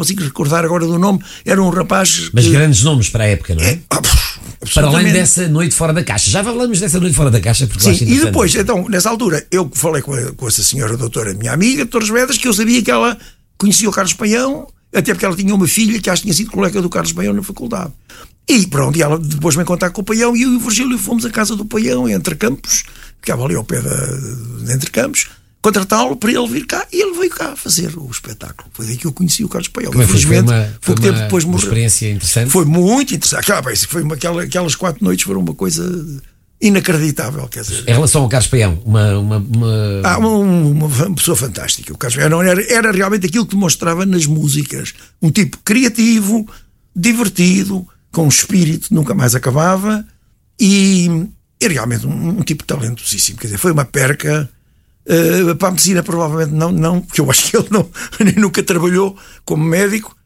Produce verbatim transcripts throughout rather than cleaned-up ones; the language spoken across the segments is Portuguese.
consigo recordar agora do nome, era um rapaz... Mas que... grandes nomes para a época, não é? é ah, para além dessa noite fora da caixa. Já falamos dessa noite fora da caixa, porque sim, e depois, então, nessa altura, eu falei com, a, com essa senhora doutora, minha amiga, doutora Vedas, que eu sabia que ela conhecia o Carlos Paião, até porque ela tinha uma filha que acho que tinha sido colega do Carlos Paião na faculdade. E pronto, e ela depois me contactou com o Paião e eu e o Virgílio fomos à casa do Paião, Entre Campos, ficava ali ao pé da, de Entre Campos, contratá-lo para ele vir cá, e ele veio cá fazer o espetáculo. Foi daí que eu conheci o Carlos Paião. Foi, foi uma, pouco foi tempo depois uma morreu. Experiência interessante. Foi muito interessante. Aquela, foi uma, aquela, aquelas quatro noites foram uma coisa inacreditável. Quer dizer, em relação ao Carlos Paião, uma, uma, uma... Ah, uma, uma pessoa fantástica. O Carlos Paião era, era realmente aquilo que demonstrava nas músicas. Um tipo criativo, divertido, com um espírito que nunca mais acabava e, e realmente um, um tipo talentosíssimo. Quer dizer, foi uma perca. Uh, para a medicina provavelmente não, não, porque eu acho que ele não, nem nunca trabalhou como médico.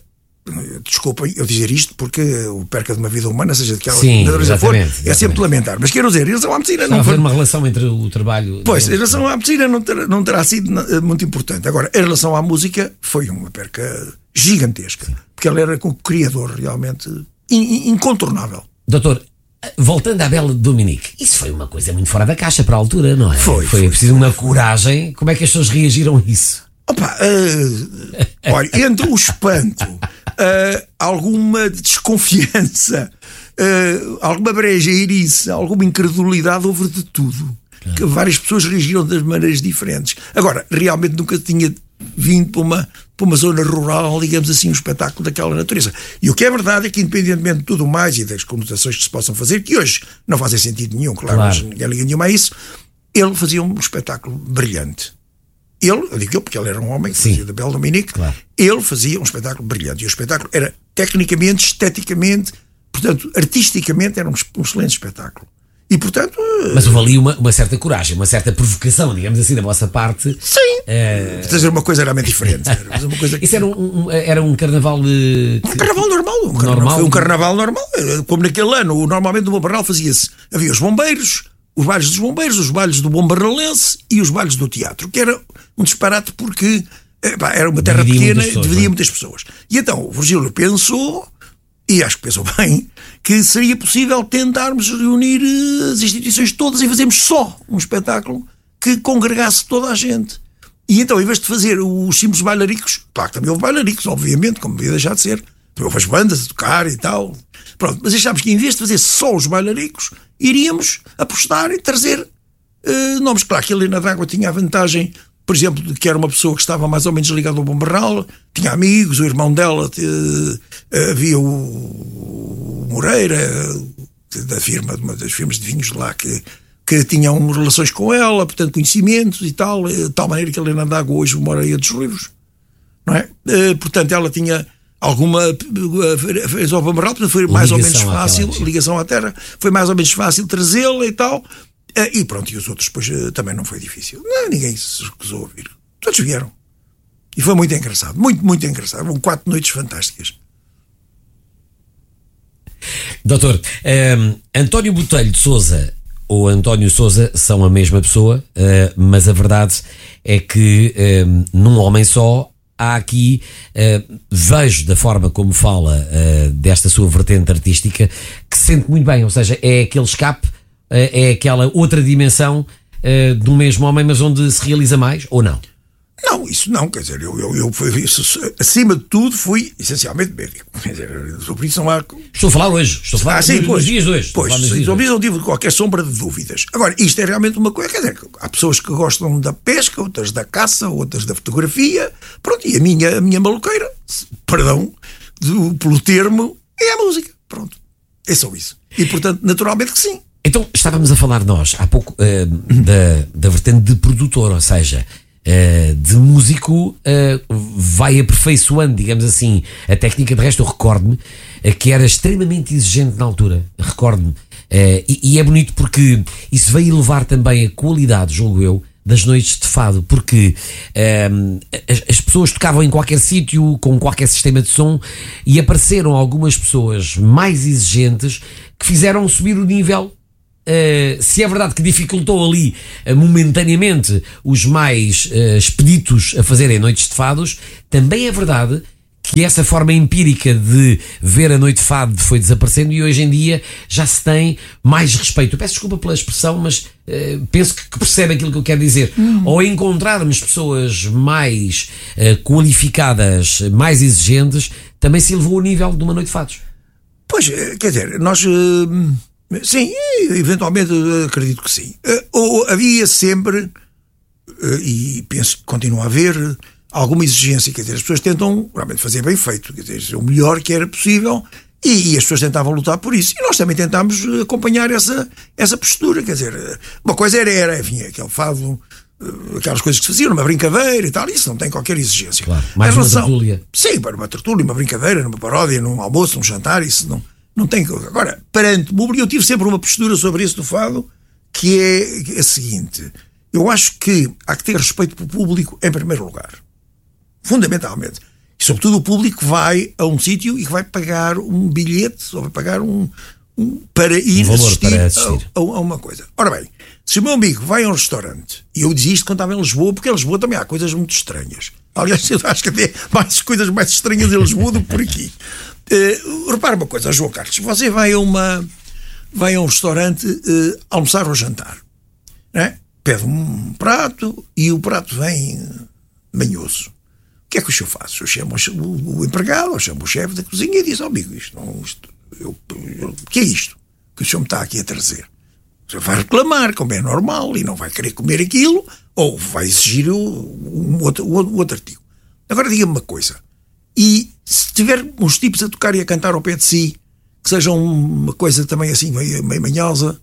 Uh, desculpem eu dizer isto, porque o perca de uma vida humana, seja de que ela Sim, for, exatamente, é exatamente. sempre lamentar. Mas quero dizer, em relação à medicina Está não foi foi uma relação entre o trabalho. Pois, em relação à medicina não terá, não terá sido muito importante. Agora, em relação à música, foi uma perca gigantesca, Sim. porque ele era um criador realmente in, incontornável. Doutor, voltando à Bela de Dominique, isso foi uma coisa muito fora da caixa para a altura, não é? Foi. Foi, foi preciso uma coragem. Como é que as pessoas reagiram a isso? Opa, uh, olha, entre o espanto, uh, alguma desconfiança, uh, alguma brejeirice, alguma incredulidade, houve de tudo. Claro. Que várias pessoas reagiram de maneiras diferentes. Agora, realmente nunca tinha vindo para uma, para uma zona rural, digamos assim, um espetáculo daquela natureza. E o que é verdade é que, independentemente de tudo mais e das conotações que se possam fazer, que hoje não fazem sentido nenhum, claro, claro. Hoje ninguém liga nenhuma a isso, ele fazia um espetáculo brilhante. Ele, eu digo eu porque ele era um homem que fazia da Bela Dominique, claro. Ele fazia um espetáculo brilhante. E o espetáculo era tecnicamente, esteticamente, portanto, artisticamente, era um, um excelente espetáculo. E portanto. Mas houve ali uma, uma certa coragem, uma certa provocação, digamos assim, da vossa parte. Sim. É... Fazer uma coisa realmente diferente. Era uma coisa que... Isso era um, um, era um carnaval. De... Um carnaval normal. Um carnaval, normal. Foi um carnaval normal. Como naquele ano, normalmente no Bombarral fazia-se. Havia os bombeiros, os bailes dos bombeiros, os bailes do Bombarralense e os bailes do teatro, que era um disparate porque epá, era uma terra dividia pequena e pessoas, dividia não? muitas pessoas. E então o Virgílio pensou, e acho que pensou bem, que seria possível tentarmos reunir as instituições todas e fazermos só um espetáculo que congregasse toda a gente. E então, em vez de fazer os simples bailaricos, claro que também houve bailaricos, obviamente, como devia deixar de ser, houve as bandas a tocar e tal. Pronto, mas achámos que em vez de fazer só os bailaricos, iríamos apostar em trazer uh, nomes. Claro que a Helena D'Água tinha a vantagem, por exemplo, de que era uma pessoa que estava mais ou menos ligada ao Bombarral, tinha amigos, o irmão dela, uh, havia o, o Moreira, da firma, de uma das firmas de vinhos de lá, que, que tinham relações com ela, portanto, conhecimentos e tal, de tal maneira que a Helena D'Água hoje mora aí a dos livros, não é? Uh, portanto, ela tinha alguma fez ao Bombarral, portanto foi mais ou menos fácil, ligação à terra, foi mais ou menos fácil trazê-la e tal, e pronto, e os outros depois também não foi difícil, não, ninguém se recusou a vir, todos vieram, e foi muito engraçado, muito, muito engraçado, foram quatro noites fantásticas. Doutor, um, António Botelho de Sousa ou António Sousa são a mesma pessoa, uh, mas a verdade é que um, num homem só há aqui, uh, vejo da forma como fala uh, desta sua vertente artística, que se sente muito bem, ou seja, é aquele escape, uh, é aquela outra dimensão uh, do mesmo homem, mas onde se realiza mais, ou não? Não, isso não, quer dizer, eu, eu, eu isso, acima de tudo fui essencialmente médico, quer dizer, sobre isso não há... Estou a falar hoje, estou a falar ah, sim, nos, pois, nos dias de hoje. Pois, sobre isso não tive qualquer sombra de dúvidas. Agora, isto é realmente uma coisa, quer dizer, há pessoas que gostam da pesca, outras da caça, outras da fotografia, pronto, e a minha, a minha maluqueira, perdão, do, pelo termo, é a música, pronto, é só isso. E, portanto, naturalmente que sim. Então, estávamos a falar nós, há pouco, uh, da, da vertente de produtor, ou seja... Uh, de músico uh, vai aperfeiçoando, digamos assim, a técnica. De resto eu recordo-me uh, que era extremamente exigente na altura, recordo-me, uh, e, e é bonito porque isso veio elevar também a qualidade, julgo eu, das noites de fado, porque uh, as, as pessoas tocavam em qualquer sítio, com qualquer sistema de som, e apareceram algumas pessoas mais exigentes que fizeram subir o nível. Uh, se é verdade que dificultou ali uh, momentaneamente os mais uh, expeditos a fazerem noites de fados, também é verdade que essa forma empírica de ver a noite de fado foi desaparecendo e hoje em dia já se tem mais respeito. Eu peço desculpa pela expressão, mas uh, penso que, que percebe aquilo que eu quero dizer. Hum. Ao encontrarmos pessoas mais uh, qualificadas, mais exigentes, também se elevou o nível de uma noite de fados. Pois, quer dizer, nós... Uh, sim, eventualmente acredito que sim. Uh, ou havia sempre, uh, e penso que continua a haver, alguma exigência, quer dizer, as pessoas tentam realmente fazer bem feito, quer dizer, o melhor que era possível, e, e as pessoas tentavam lutar por isso. E nós também tentámos acompanhar essa, essa postura, quer dizer, uma coisa era, era enfim, aquele fado, aquelas coisas que se faziam, numa brincadeira e tal, isso não tem qualquer exigência. Claro, mais uma relação, tertúlia. Sim, para uma tertúlia, uma brincadeira, numa paródia, num almoço, num jantar, isso não, não tem... Agora, perante o público, eu tive sempre uma postura sobre isso do fado, que é a seguinte: eu acho que há que ter respeito pelo público em primeiro lugar. Fundamentalmente. E sobretudo o público vai a um sítio e que vai pagar um bilhete ou vai pagar um, um para ir um valor assistir, para assistir. A, a, a uma coisa. Ora bem, se o meu amigo vai a um restaurante, e eu dizia isto quando estava em Lisboa, porque em Lisboa também há coisas muito estranhas. Aliás, eu acho que até mais coisas mais estranhas em Lisboa do que por aqui. Uh, repara uma coisa, João Carlos, você vai a uma vai a um restaurante uh, almoçar ou jantar, não é? Pede um prato e o prato vem manhoso. O que é que o senhor faz? Eu chamo o, o empregado, eu chamo o chefe da cozinha e diz: oh, amigo, isto não, isto, eu, eu, o que é isto que o senhor me está aqui a trazer? O senhor vai reclamar, como é normal, e não vai querer comer aquilo, ou vai exigir o, um outro, o outro artigo. Agora diga-me uma coisa, e se tiver uns tipos a tocar e a cantar ao pé de si, que sejam uma coisa também assim meio, meio manhosa,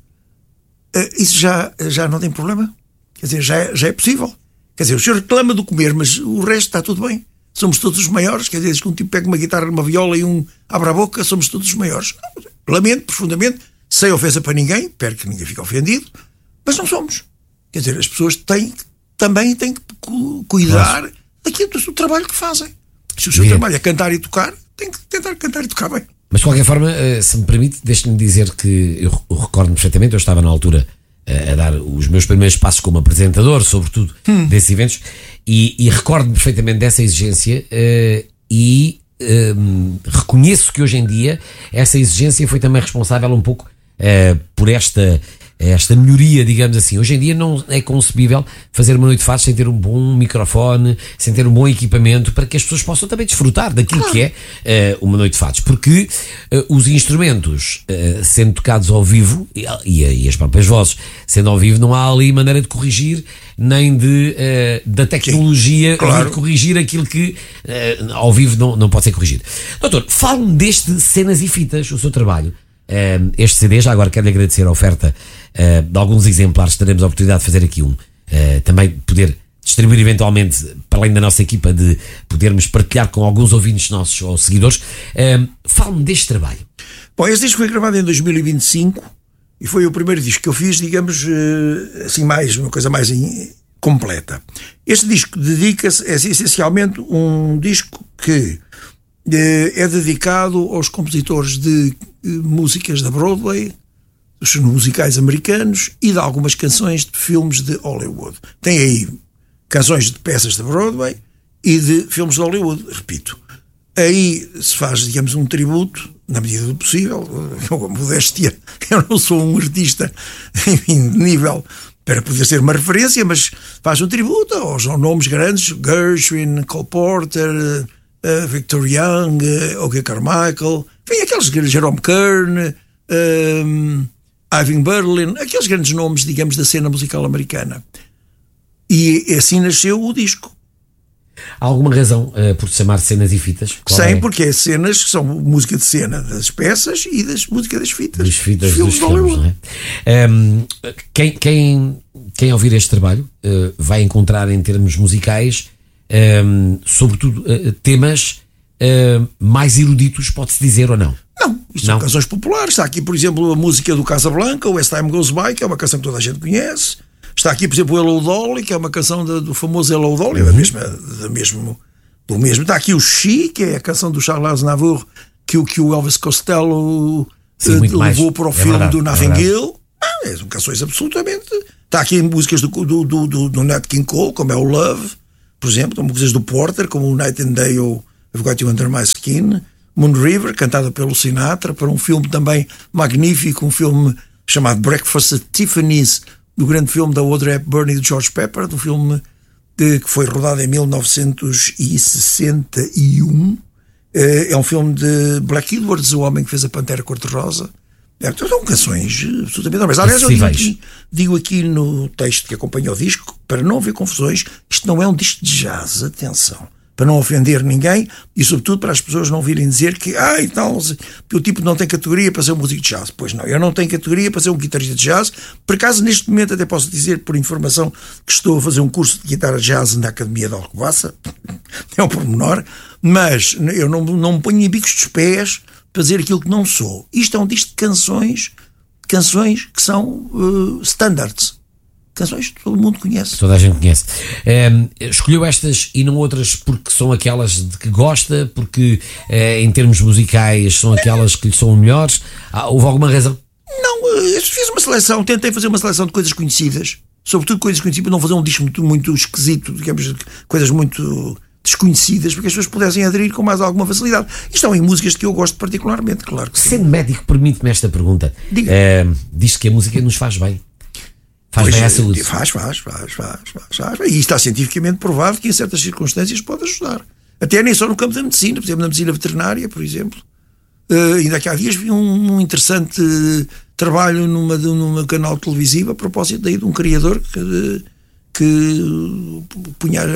isso já, já não tem problema? Quer dizer, já é, já é possível? Quer dizer, o senhor reclama do comer, mas o resto está tudo bem. Somos todos os maiores. Quer dizer, se um tipo pega uma guitarra, uma viola e um abre a boca, somos todos os maiores. Não, lamento profundamente, sem ofensa para ninguém, espero que ninguém fique ofendido, mas não somos. Quer dizer, as pessoas têm, também têm que cuidar Nossa. daquilo do trabalho que fazem. Se o seu Bem. trabalho é cantar e tocar, tem que tentar cantar e tocar bem. Mas de qualquer forma, se me permite, deixe-me dizer que eu recordo perfeitamente, eu estava na altura a dar os meus primeiros passos como apresentador, sobretudo hum. desses eventos, e, e recordo-me perfeitamente dessa exigência uh, e uh, reconheço que hoje em dia essa exigência foi também responsável um pouco uh, por esta, esta melhoria, digamos assim. Hoje em dia não é concebível fazer uma noite de fados sem ter um bom microfone, sem ter um bom equipamento, para que as pessoas possam também desfrutar daquilo claro. que é uh, uma noite de fados, porque uh, os instrumentos uh, sendo tocados ao vivo e, e, e as próprias vozes sendo ao vivo, não há ali maneira de corrigir nem de, uh, da tecnologia claro. de corrigir aquilo que uh, ao vivo não, não pode ser corrigido. Doutor, fale-me deste Cenas e Fitas, o seu trabalho. Uh, este C D, já agora quero agradecer a oferta uh, de alguns exemplares, teremos a oportunidade de fazer aqui um, uh, também poder distribuir eventualmente, para além da nossa equipa, de podermos partilhar com alguns ouvintes nossos ou seguidores. Uh, fale-me deste trabalho. Bom, este disco foi gravado em dois mil e vinte e cinco e foi o primeiro disco que eu fiz, digamos, uh, assim, mais, uma coisa mais in, completa. Este disco dedica-se, é essencialmente um disco que é dedicado aos compositores de músicas da Broadway, dos musicais americanos e de algumas canções de filmes de Hollywood. Tem aí canções de peças da Broadway e de filmes de Hollywood, repito. Aí se faz, digamos, um tributo, na medida do possível. Eu, modéstia, eu não sou um artista, enfim, de nível para poder ser uma referência, mas faz um tributo aos nomes grandes, Gershwin, Cole Porter, Uh, Victor Young, uh, O K Carmichael, enfim, aqueles Jerome Kern, um, Irving Berlin, aqueles grandes nomes, digamos, da cena musical americana. E assim nasceu o disco. Há alguma razão uh, por se chamar Cenas e Fitas? Qual Sim, é? Porque é cenas que são música de cena das peças e das música das fitas. Das fitas dos filmes, dos filmes, não é? Um, quem, quem, quem ouvir este trabalho uh, vai encontrar em termos musicais Um, sobretudo uh, temas uh, mais eruditos, pode-se dizer, ou não? Não, isto não. São canções populares. Está aqui, por exemplo, a música do Casablanca, o As Time Goes By, que é uma canção que toda a gente conhece. Está aqui, por exemplo, o Hello Dolly, que é uma canção de, do famoso Hello Dolly, uhum. da mesma, da mesmo, do mesmo. Está aqui o She, que é a canção do Charles Aznavour, que, que o Elvis Costello Sim, uh, levou mais. para o é filme verdade, do Nothing Hill. Ah, são canções absolutamente. Está aqui músicas do, do, do, do, do Nat King Cole, como é o Love, por exemplo, como coisas do Porter, como o Night and Day ou I've Got You Under My Skin, Moon River, cantada pelo Sinatra, para um filme também magnífico, um filme chamado Breakfast at Tiffany's, do grande filme da Audrey Hepburn e do George Pepper, do filme de, que foi rodado em mil novecentos e sessenta e um. É um filme de Black Edwards, o homem que fez a Pantera Cor-de-Rosa. É, são canções absolutamente normais. Aliás, eu digo aqui, digo aqui no texto que acompanha o disco, para não haver confusões, isto não é um disco de jazz, atenção, para não ofender ninguém e, sobretudo, para as pessoas não virem dizer que ah, então, que o tipo não tem categoria para ser um músico de jazz. Pois não, eu não tenho categoria para ser um guitarrista de jazz. Por acaso, neste momento, até posso dizer, por informação, que estou a fazer um curso de guitarra jazz na Academia de Alcobaça. É um pormenor, mas eu não, não me ponho em bicos dos pés para dizer aquilo que não sou. Isto é um disco de canções, canções que são uh, standards. Canções que todo mundo conhece. Toda a gente conhece. Um, escolheu estas e não outras porque são aquelas de que gosta, porque uh, em termos musicais são aquelas que lhe são melhores? Ah, houve alguma razão? Não, eu fiz uma seleção, tentei fazer uma seleção de coisas conhecidas, sobretudo coisas conhecidas, não fazer um disco muito, muito esquisito, digamos, coisas muito desconhecidas, porque as pessoas pudessem aderir com mais alguma facilidade. E estão em músicas que eu gosto particularmente, claro que sim. Sendo médico, permite-me esta pergunta. Diga. Uh, diz que a música nos faz bem. Faz pois, bem à saúde. Faz, faz, faz, faz, faz, faz. E está cientificamente provado que em certas circunstâncias pode ajudar. Até nem só no campo da medicina, por exemplo, na medicina veterinária, por exemplo. Uh, ainda que há dias vi um, um interessante trabalho numa, numa canal televisivo a propósito daí de um criador que, que punha a,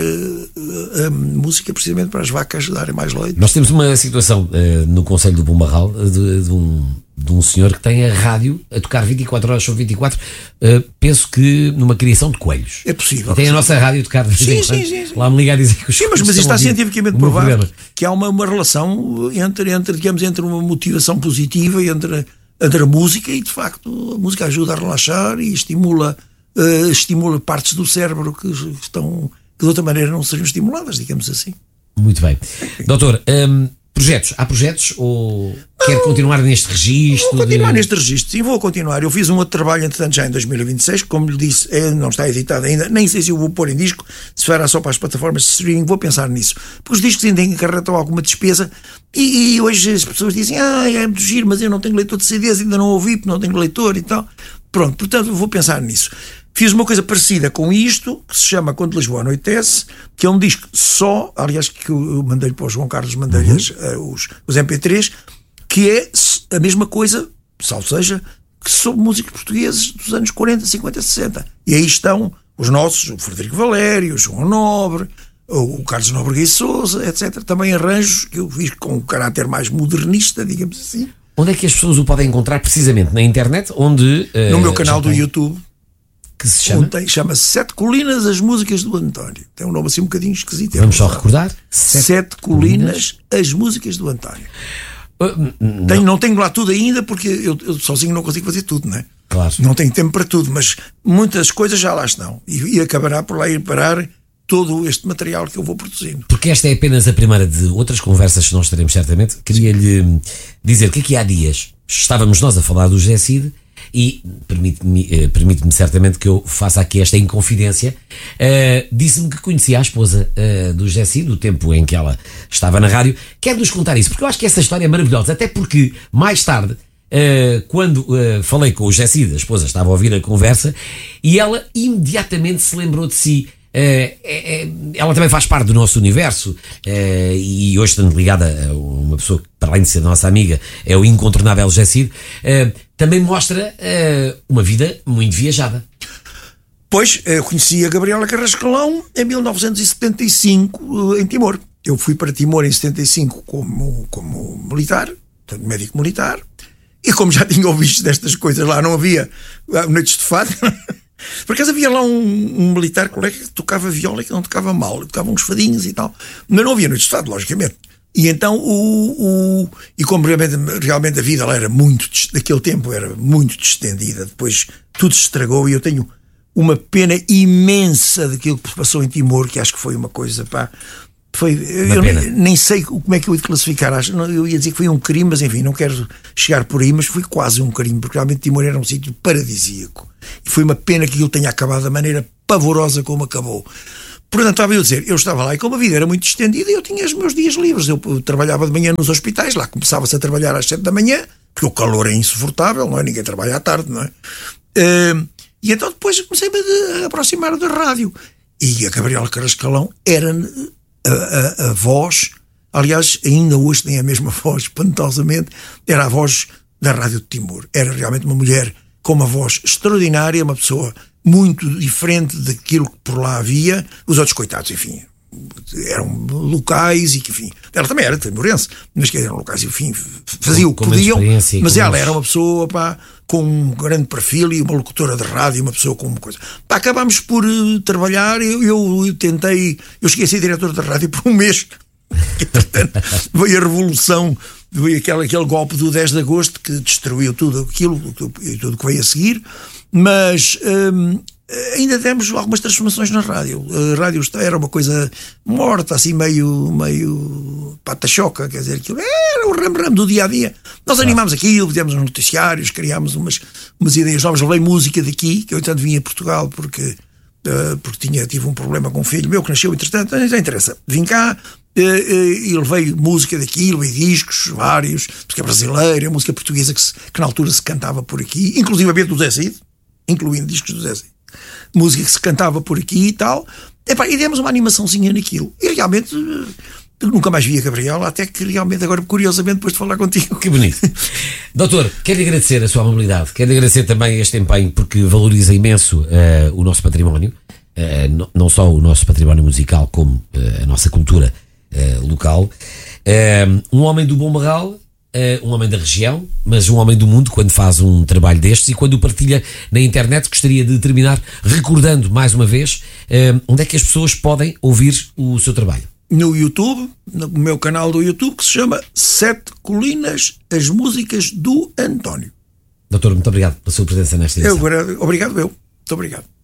a, a música precisamente para as vacas darem mais leite. Nós temos uma situação uh, no Conselho do Bombarral de, de um... de um senhor que tem a rádio a tocar vinte e quatro horas sobre vinte e quatro, uh, penso que numa criação de coelhos. É possível. E tem a nossa rádio a tocar de vez em quando. Sim, sim, sim. Lá me ligar a dizer que os Sim, mas, mas isto está cientificamente provado programa. Que há uma, uma relação entre, entre, digamos, entre uma motivação positiva e entre, entre a música e, de facto, a música ajuda a relaxar e estimula, uh, estimula partes do cérebro que estão, que de outra maneira não seriam estimuladas, digamos assim. Muito bem. Doutor, um, projetos, há projetos ou não, quer continuar neste registro? Vou continuar de... neste registro, sim, vou continuar. Eu fiz um outro trabalho, entretanto, já em dois mil e vinte e seis, como lhe disse, é, não está editado ainda, nem sei se eu vou pôr em disco, se fará só para as plataformas de streaming, vou pensar nisso. Porque os discos ainda encarretam alguma despesa e, e hoje as pessoas dizem, ah, é muito giro, mas eu não tenho leitor de C Ds, ainda não ouvi, porque não tenho leitor e tal. Pronto, portanto, vou pensar nisso. Fiz uma coisa parecida com isto, que se chama Quando Lisboa Anoitece, que é um disco só, aliás, que eu mandei para o João Carlos, mandei-lhe uhum. uh, os, os M P três, que é a mesma coisa, salvo seja, que sobre músicos portugueses dos anos quarenta, cinquenta, sessenta. E aí estão os nossos, o Frederico Valério, o João Nobre, o Carlos Nóbrega e Sousa, etcétera. Também arranjos que eu fiz com um caráter mais modernista, digamos assim. Onde é que as pessoas o podem encontrar precisamente? Na internet? Onde, uh, no meu canal do YouTube. Que se chama? Tem, chama-se Sete Colinas, as músicas do António. Tem um nome assim um bocadinho esquisito. Vamos só recordar? Sete, Sete Colinas, Colinas, as músicas do António. Uh, não. Tenho, não tenho lá tudo ainda, porque eu, eu sozinho não consigo fazer tudo, não é? Claro. Não tenho tempo para tudo, mas muitas coisas já lá estão. E, e acabará por lá ir parar todo este material que eu vou produzindo. Porque esta é apenas a primeira de outras conversas que nós teremos certamente. Queria-lhe dizer que aqui há dias estávamos nós a falar do José Cid e permite-me, eh, permite-me certamente que eu faça aqui esta inconfidência. Uh, disse-me que conhecia a esposa uh, do José Cid, do tempo em que ela estava na rádio. Quero-nos contar isso, porque eu acho que essa história é maravilhosa, até porque mais tarde, uh, quando uh, falei com o José Cid, a esposa estava a ouvir a conversa e ela imediatamente se lembrou de si. Uh, é, é, ela também faz parte do nosso universo uh, e hoje estando ligada a uma pessoa que, para além de ser nossa amiga, é o incontornável José Cid, uh, também mostra uh, uma vida muito viajada. Pois, eu conheci a Gabriela Carrascalão em mil novecentos e setenta e cinco em Timor. Eu fui para Timor em setenta e cinco como, como militar, portanto, médico militar, e como já tinha ouvido destas coisas lá, não havia noites de fado. Por acaso havia lá um, um militar colega que tocava viola e que não tocava mal, tocava uns fadinhos e tal, mas não havia noites de fado, logicamente. E então, o, o, e como realmente, realmente a vida lá era muito, daquele tempo era muito distendida, depois tudo se estragou e eu tenho uma pena imensa daquilo que passou em Timor, que acho que foi uma coisa, pá, foi, eu nem, nem sei como é que eu ia classificar, acho, eu ia dizer que foi um crime, mas enfim, não quero chegar por aí, mas foi quase um crime, porque realmente Timor era um sítio paradisíaco. E foi uma pena que aquilo tenha acabado da maneira pavorosa como acabou. Portanto, estava eu a dizer, eu estava lá e como a vida era muito estendida, eu tinha os meus dias livres. Eu trabalhava de manhã nos hospitais, lá começava-se a trabalhar às sete da manhã, porque o calor é insuportável, não é? Ninguém trabalha à tarde, não é? Uh, e então depois comecei-me a aproximar da rádio. E a Gabriela Carrascalão era a, a, a voz, aliás, ainda hoje tem a mesma voz, espantosamente, era a voz da Rádio de Timor. Era realmente uma mulher com uma voz extraordinária, uma pessoa muito diferente daquilo que por lá havia. Os outros coitados, enfim, eram locais e que, enfim, ela também era timorense, mas que eram locais, enfim, faziam o que podiam, mas ela era uma pessoa, pá, com um grande perfil e uma locutora de rádio, uma pessoa com uma coisa. Pá, acabámos por uh, trabalhar, eu, eu, eu tentei, eu cheguei a ser diretor da rádio por um mês, e, portanto, veio a revolução, veio aquele, aquele golpe do dez de agosto que destruiu tudo aquilo e tudo que veio a seguir, mas hum, ainda temos algumas transformações na rádio. A rádio era uma coisa morta, assim meio, meio pata-choca, quer dizer, aquilo era o ram-ram do dia-a-dia. Nós animámos aquilo, fizemos uns noticiários, criámos umas, umas ideias novas, levei música daqui, que eu tanto vim a Portugal porque, uh, porque tinha, tive um problema com um filho meu que nasceu, entretanto, não interessa. Vim cá uh, uh, e levei música daqui, levei discos, vários, música brasileira, música portuguesa que, se, que na altura se cantava por aqui, inclusive a do Zé Cid, incluindo discos do Zé Cid. Música que se cantava por aqui e tal. Epá, e demos uma animaçãozinha naquilo. E realmente nunca mais vi a Gabriela, até que realmente agora, curiosamente, depois de falar contigo. Que bonito. Doutor, quero agradecer a sua amabilidade, quero agradecer também este empenho, porque valoriza imenso uh, o nosso património, uh, não, não só o nosso património musical, como uh, a nossa cultura uh, local. Uh, um homem do Bom Barral, Uh, um homem da região, mas um homem do mundo quando faz um trabalho destes e quando o partilha na internet. Gostaria de terminar recordando mais uma vez uh, onde é que as pessoas podem ouvir o seu trabalho. No YouTube, no meu canal do YouTube, que se chama Sete Colinas, as músicas do António. Doutor, muito obrigado pela sua presença nesta edição. Eu, obrigado eu, muito obrigado.